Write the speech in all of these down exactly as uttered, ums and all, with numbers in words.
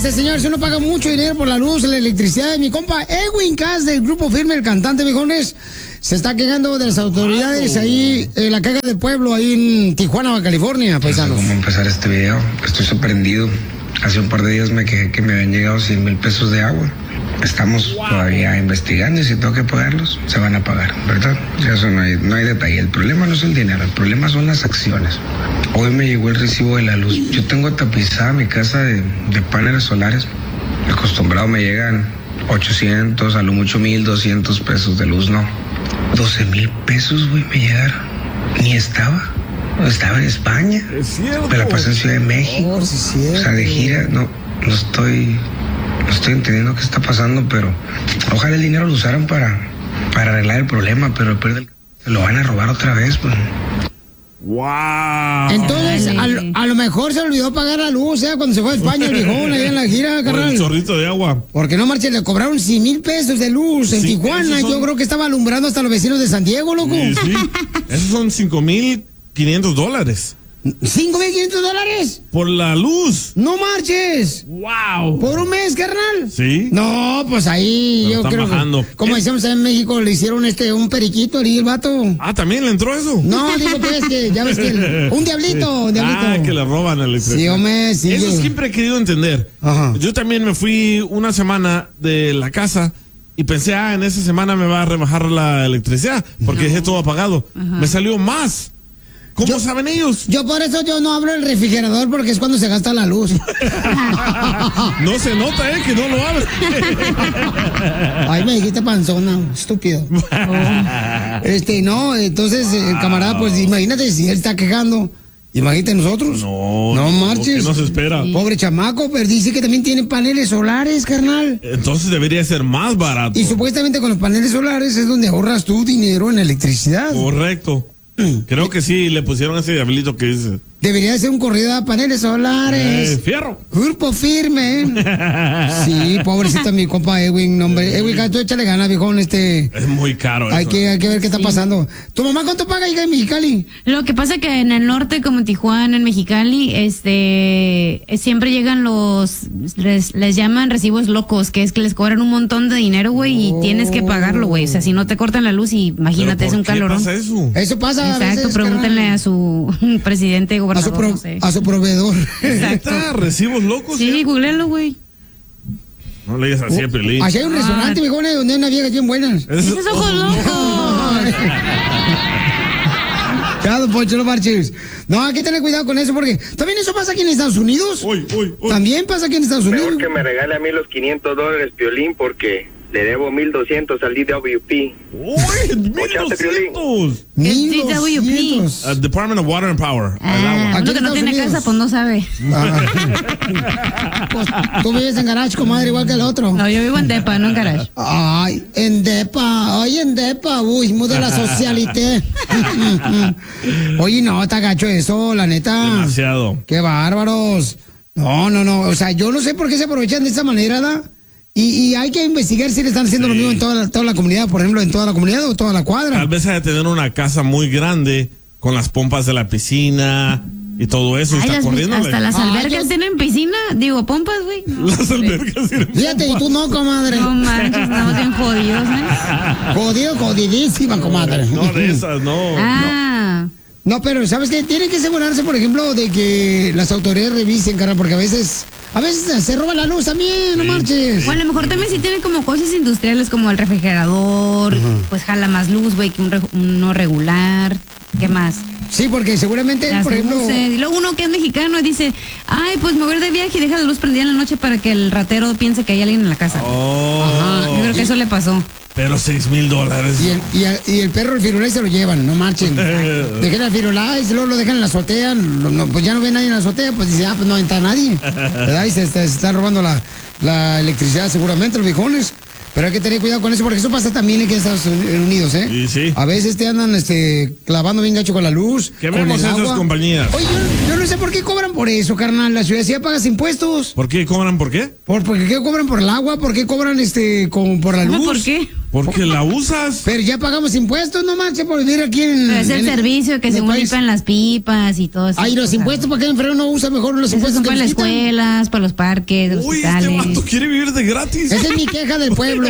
Este señor, si uno paga mucho dinero por la luz, la electricidad, mi compa Edwin Cass del Grupo Firme, el cantante, viejones, se está quejando de las autoridades ahí en la caga del pueblo, ahí en Tijuana, California, paisanos. No sé cómo empezar este video, estoy sorprendido. Hace un par de días me quejé que me habían llegado cien mil pesos de agua. Estamos wow. todavía investigando y si tengo que pagarlos, se van a pagar, ¿verdad? Eso no hay, no hay detalle. El problema no es el dinero, el problema son las acciones. Hoy me llegó el recibo de la luz. Yo tengo tapizada mi casa de, de paneles solares. Acostumbrado me llegan ochocientos, a lo mucho mil doscientos pesos de luz, no. doce mil pesos, güey, me llegaron. Ni estaba. Estaba en España. Es cierto. Me la pasé en Ciudad de México. Oh, sí, cierto. O sea, de gira, no, no estoy... No estoy entendiendo qué está pasando, pero ojalá el dinero lo usaran para, para arreglar el problema, pero después del, lo van a robar otra vez. Pues. ¡Wow! Entonces, a, a lo mejor se olvidó pagar la luz, ¿eh? Cuando se fue a España el viejón, allá en la gira, Por carnal. el chorrito de agua. Porque no, marche, le cobraron cien mil pesos de luz en Sí, Tijuana. esos son- Yo creo que estaba alumbrando hasta los vecinos de San Diego, loco. Sí, sí. Esos son cinco mil quinientos dólares. ¿Cinco mil quinientos dólares? Por la luz. ¡No marches! ¡Wow! ¿Por un mes, carnal? Sí. No, pues ahí Pero yo están creo bajando. que, como ¿Qué? decíamos en México, le hicieron este un periquito ahí el vato. Ah, ¿también le entró eso? No, digo pues que, ya ves que el- un diablito, un diablito. Ah, que le roban la electricidad. Sí, hombre, sí. Eso yo- siempre he querido entender. Ajá. Yo también me fui una semana de la casa y pensé, ah, en esa semana me va a rebajar la electricidad porque dejé todo apagado. Me salió más. ¿Cómo Yo- saben ellos? Yo por eso yo no abro el refrigerador porque es cuando se gasta la luz. No se nota, eh, que no lo abre. Ay, me dijiste panzona, estúpido. Este, no, entonces el camarada, pues imagínate si él está quejando. Imagínate nosotros. No, no no, marches. que no se espera. Pobre chamaco, pero dice que también tiene paneles solares, carnal. Entonces debería ser más barato. Y supuestamente con los paneles solares es donde ahorras tu dinero en electricidad. Correcto. Creo que sí, le pusieron ese diablito que dice. Debería ser un corrido a paneles solares. Eh, fierro. Grupo Firme. Sí, pobrecito mi compa Edwin, hombre. Edwin, tú échale ganas, viejón, este. Es muy caro Hay eso. que, hay que ver qué está pasando. ¿Tu mamá cuánto paga hija en Mexicali? Lo que pasa que en el norte, como en Tijuana, en Mexicali, este, eh, siempre llegan los, les, les llaman recibos locos, que es que les cobran un montón de dinero, güey, y tienes que pagarlo, güey. O sea, si no te cortan la luz, y imagínate, ¿Pero es un por qué calorón. pasa eso? Eso pasa a Exacto, veces, pregúntenle carnal. a su presidente, a su, gobernador, pro- no sé. a su proveedor. Exacto. ¿Neta? ¿Recibos locos? Sí, googlealo, güey. No le digas así a Pelín. Allá hay un restaurante, viejón, donde hay unas viejas bien buenas. Es- Esos ojos locos. Ya, don Poncho, no marches. No, hay que tener cuidado con eso porque también eso pasa aquí en Estados Unidos. Uy, uy, uy. También pasa aquí en Estados Unidos. Mejor que me regale a mí los quinientos dólares, Piolín, porque le debo mil doscientos al D W P. Uy, mil Muchacho, Piolín. doscientos. El D W P. mil doscientos. Uh, Department of Water and Power. El Ah, agua. Aquí uno en que no Estados tiene Unidos. casa, pues no sabe. Ah. Pues, tú vives en garage, comadre, igual que el otro. No, yo vivo en Depa, no en garage. Ay, en Depa, ay, en Depa, uy, muy de la socialité. Oye, no, está gacho eso, la neta. Demasiado. Qué bárbaros. No, no, no, o sea, yo no sé por qué se aprovechan de esa manera, ¿da? Y, y hay que investigar si le están haciendo Sí. lo mismo en toda la, toda la comunidad, por ejemplo, en toda la comunidad o toda la cuadra. Tal vez hay que tener una casa muy grande con las pompas de la piscina y todo eso. Ay, está las- corriendo. hasta las Ay, albercas yo- tienen piscina, digo, pompas, güey. No, Las hombre. albercas. tienen Fíjate, y tú no, comadre. No manches, estamos bien jodidos, ¿eh? Jodido, jodidísima, comadre. No, de esas, no. Ah, No, pero ¿sabes qué? Tienen que asegurarse, por ejemplo, de que las autoridades revisen, cara, porque a veces, a veces se roba la luz también, no marches. o a lo mejor también si tiene como cosas industriales como el refrigerador, pues jala más luz, güey, que un re- uno regular. ¿Qué más? Sí, porque seguramente, Las por ejemplo, luces. Y luego uno que es mexicano dice, ay, pues me voy a ir de viaje y deja la luz prendida en la noche para que el ratero piense que hay alguien en la casa. Oh, Yo creo que eso le pasó. pero seis mil dólares. y el, y, el, y el perro, el firulais se lo llevan, no marchen. Dejen al firulais, luego lo dejan en la azotea, lo- no, pues ya no ve nadie en la azotea, pues dice, ah, pues no entra nadie. ¿Verdad? Y se, se- se están robando la, la electricidad seguramente, los viejones. Pero hay que tener cuidado con eso, porque eso pasa también aquí en Estados Unidos, ¿eh? Sí, sí. A veces te andan este, clavando bien gacho con la luz. Que con vemos el esas agua. compañías. Oye, yo, yo no sé por qué cobran por eso, carnal. La ciudad sí pagas impuestos. ¿Por qué cobran? ¿Por qué? ¿Por, por qué cobran por el agua? ¿Por qué cobran este con, por la luz? ¿Cómo por qué? Porque la usas. Pero ya pagamos impuestos, no manches, por vivir aquí en... Pero es el en servicio que en se el país. limpian las pipas y todo eso. Ay, los impuestos, ¿para qué el enfermero no usa mejor los Esos impuestos son que para las nos quitan? escuelas, para los parques, los Uy, hospitales. este vato quiere vivir de gratis. Esa es mi queja del pueblo.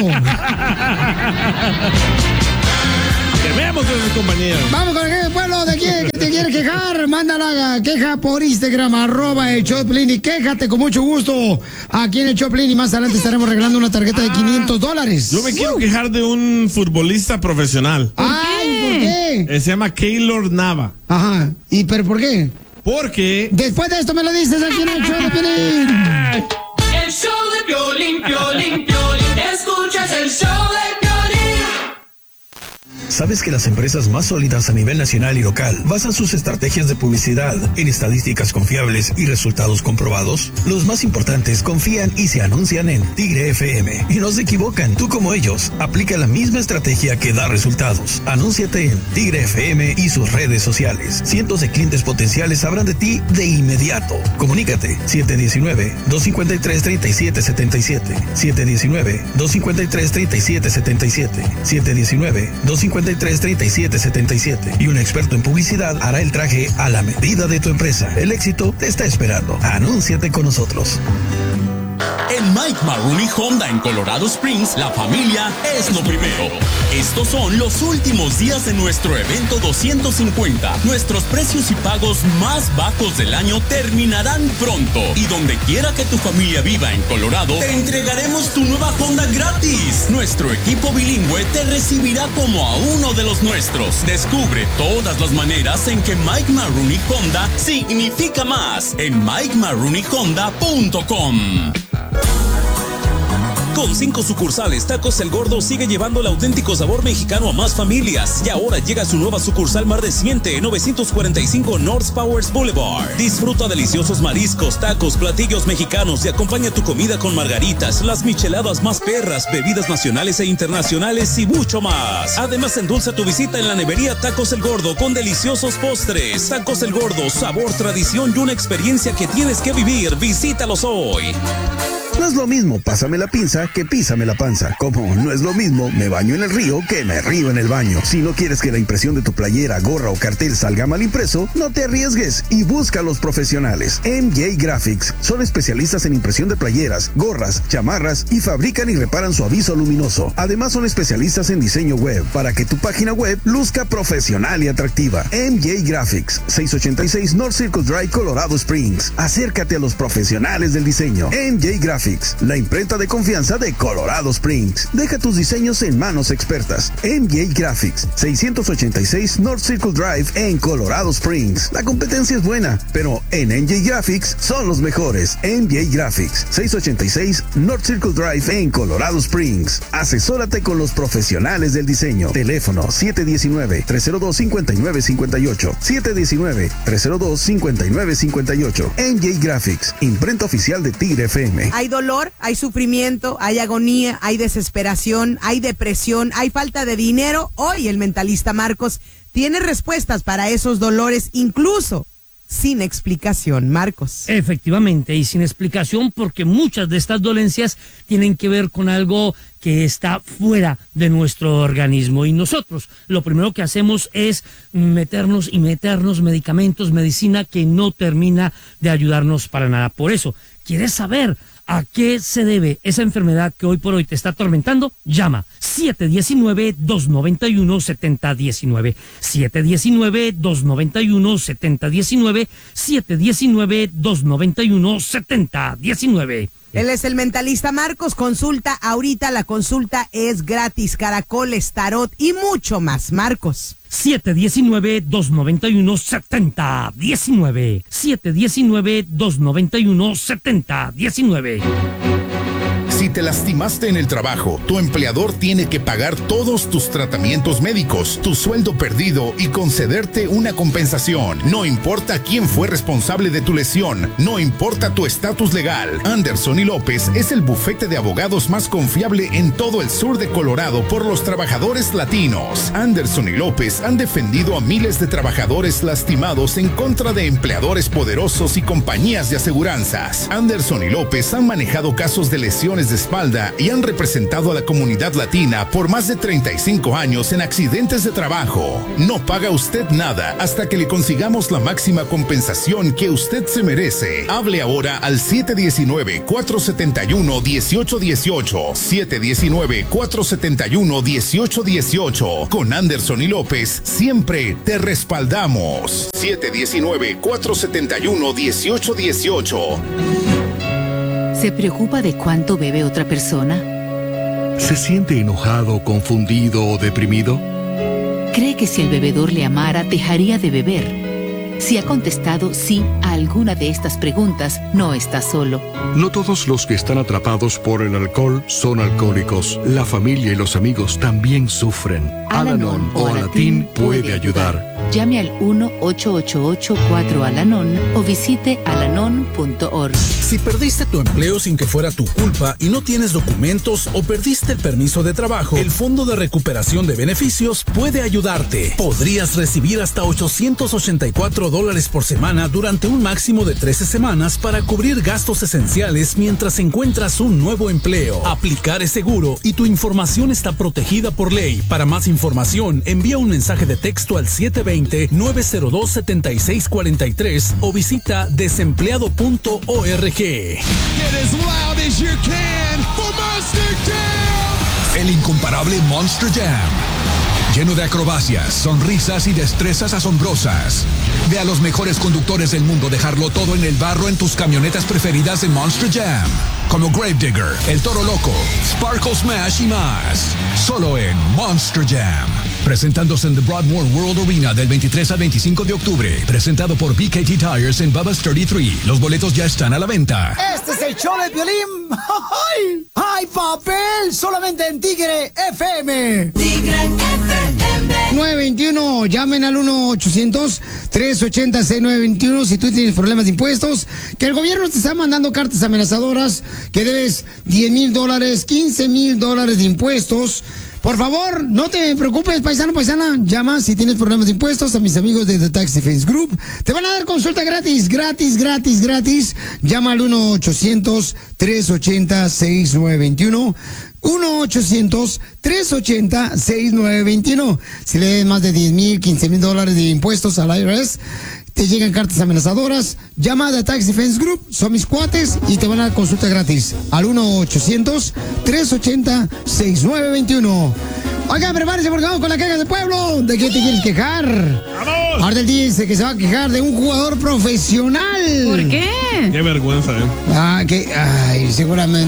Debemos de sus compañeros. Vamos con el queja del pueblo. ¿De quién que te quiere quejar? Mándala la queja por Instagram, arroba el Choplin, y quéjate con mucho gusto aquí en el Choplin, y más adelante estaremos regalando una tarjeta de quinientos dólares. Yo me quiero quejar de un futbolista profesional. Ay, ¿por qué? Eh, se llama Keylor Nava. Ajá. ¿Y pero por qué? Porque... Después de esto me lo dices aquí en el show de Piolín. El show de Piolín, Piolín, Piolín. Escuchas el show de Piolín. ¿Sabes que las empresas más sólidas a nivel nacional y local basan sus estrategias de publicidad en estadísticas confiables y resultados comprobados? Los más importantes confían y se anuncian en Tigre F M. Y no se equivocan, tú como ellos. Aplica la misma estrategia que da resultados. Anúnciate en Tigre F M y sus redes sociales. Cientos de clientes potenciales sabrán de ti de inmediato. Comunícate siete uno nueve, dos cinco tres, tres siete siete siete, siete uno nueve, dos cinco tres, tres siete siete siete, siete uno nueve, dos cinco tres, tres siete siete siete, y un experto en publicidad hará el traje a la medida de tu empresa. El éxito te está esperando. Anúnciate con nosotros. En Mike Maroney Honda en Colorado Springs, la familia es lo primero. Estos son los últimos días de nuestro evento doscientos cincuenta. Nuestros precios y pagos más bajos del año terminarán pronto. Y donde quiera que tu familia viva en Colorado, te entregaremos tu nueva Honda gratis. Nuestro equipo bilingüe te recibirá como a uno de los nuestros. Descubre todas las maneras en que Mike Maroney Honda significa más en mike maroney honda punto com. Con cinco sucursales, Tacos El Gordo sigue llevando el auténtico sabor mexicano a más familias. Y ahora llega su nueva sucursal más reciente, novecientos cuarenta y cinco North Powers Boulevard. Disfruta deliciosos mariscos, tacos, platillos mexicanos y acompaña tu comida con margaritas, las micheladas más perras, bebidas nacionales e internacionales y mucho más. Además, endulza tu visita en la nevería Tacos El Gordo con deliciosos postres. Tacos El Gordo, sabor, tradición y una experiencia que tienes que vivir. Visítalos hoy. No es lo mismo pásame la pinza que písame la panza. Como no es lo mismo me baño en el río que me río en el baño. Si no quieres que la impresión de tu playera, gorra o cartel salga mal impreso, no te arriesgues y busca a los profesionales. M J Graphics son especialistas en impresión de playeras, gorras, chamarras y fabrican y reparan su aviso luminoso. Además son especialistas en diseño web para que tu página web luzca profesional y atractiva. M J Graphics, seiscientos ochenta y seis North Circle Drive, Colorado Springs. Acércate a los profesionales del diseño. M J Graphics, la imprenta de confianza de Colorado Springs. Deja tus diseños en manos expertas. M J Graphics, seiscientos ochenta y seis North Circle Drive en Colorado Springs. La competencia es buena, pero en M J Graphics son los mejores. M J Graphics, seiscientos ochenta y seis North Circle Drive en Colorado Springs. Asesórate con los profesionales del diseño. Teléfono siete uno nueve, tres cero dos, cinco nueve cinco ocho, siete uno nueve, tres cero dos, cinco nueve cinco ocho. M J Graphics, imprenta oficial de Tigre F M. Hay dolor, hay sufrimiento, hay agonía, hay desesperación, hay depresión, hay falta de dinero. Hoy el mentalista Marcos tiene respuestas para esos dolores, incluso sin explicación, Marcos. Efectivamente, y sin explicación, porque muchas de estas dolencias tienen que ver con algo que está fuera de nuestro organismo, y nosotros lo primero que hacemos es meternos y meternos medicamentos, medicina que no termina de ayudarnos para nada. Por eso, ¿quieres saber a qué se debe esa enfermedad que hoy por hoy te está atormentando? Llama siete uno nueve, dos nueve uno, siete cero uno nueve, siete uno nueve, dos nueve uno, siete cero uno nueve, siete uno nueve, dos nueve uno, siete cero uno nueve. Él es el mentalista Marcos. Consulta ahorita, la consulta es gratis. Caracoles, tarot y mucho más, Marcos. siete uno nueve, dos nueve uno, siete cero uno nueve. siete uno nueve, dos nueve uno, siete cero uno nueve. Si te lastimaste en el trabajo, tu empleador tiene que pagar todos tus tratamientos médicos, tu sueldo perdido y concederte una compensación. No importa quién fue responsable de tu lesión, no importa tu estatus legal. Anderson y López es el bufete de abogados más confiable en todo el sur de Colorado por los trabajadores latinos. Anderson y López han defendido a miles de trabajadores lastimados en contra de empleadores poderosos y compañías de aseguranzas. Anderson y López han manejado casos de lesiones de de espalda y han representado a la comunidad latina por más de treinta y cinco años en accidentes de trabajo. No paga usted nada hasta que le consigamos la máxima compensación que usted se merece. Hable ahora al siete uno nueve, cuatro siete uno, uno ocho uno ocho. siete uno nueve, cuatro siete uno, uno ocho uno ocho. Con Anderson y López siempre te respaldamos. siete uno nueve, cuatro siete uno, uno ocho uno ocho. ¿Se preocupa de cuánto bebe otra persona? ¿Se siente enojado, confundido o deprimido? ¿Cree que si el bebedor le amara, dejaría de beber? Si ha contestado sí a alguna de estas preguntas, no está solo. No todos los que están atrapados por el alcohol son alcohólicos. La familia y los amigos también sufren. Al-Anon o Alatín puede ayudar. Llame al uno ocho ocho ocho cuatro Al-Anon o visite alanon punto org. Si perdiste tu empleo sin que fuera tu culpa y no tienes documentos o perdiste el permiso de trabajo, el Fondo de Recuperación de Beneficios puede ayudarte. Podrías recibir hasta ochocientos ochenta y cuatro dólares por semana durante un máximo de trece semanas para cubrir gastos esenciales mientras encuentras un nuevo empleo. Aplicar es seguro y tu información está protegida por ley. Para más información, envía un mensaje de texto al siete dos cero, nueve cero dos, siete seis cuatro tres o visita desempleado punto org. El incomparable Monster Jam. Lleno de acrobacias, sonrisas y destrezas asombrosas. Ve a los mejores conductores del mundo dejarlo todo en el barro en tus camionetas preferidas en Monster Jam. Como Gravedigger, El Toro Loco, Sparkle Smash y más. Solo en Monster Jam. Presentándose en The Broadmoor World Arena del veintitrés al veinticinco de octubre. Presentado por B K T Tires en Bubba's treinta y tres. Los boletos ya están a la venta. Este es el show de Piolín. ¡Ay! ¡Ay, papel! Solamente en Tigre F M. Tigre F M. nueve veintiuno, llamen al uno ochocientos, tres ochenta, seis nueve veintiuno si tú tienes problemas de impuestos, que el gobierno te está mandando cartas amenazadoras, que debes diez mil dólares, quince mil dólares de impuestos. Por favor, no te preocupes, paisano, paisana, llama si tienes problemas de impuestos a mis amigos de The Tax Defense Group. Te van a dar consulta gratis, gratis, gratis, gratis. Llama al uno ochocientos, tres ochenta, seis nueve veintiuno. uno ochocientos, tres ochenta, seis nueve veintiuno. Si le des más de diez mil, quince mil dólares de impuestos al I R S, te llegan cartas amenazadoras, llama a The Tax Defense Group, son mis cuates y te van a dar consulta gratis al uno ochocientos, tres ochenta, seis nueve veintiuno. Oiga, prepárense porque vamos con la queja del pueblo. ¿De qué te quieres quejar? ¡Vamos! Ahora el dice que se va a quejar de un jugador profesional. ¿Por qué? Qué vergüenza, ¿eh? Ah, que, ay, seguramente.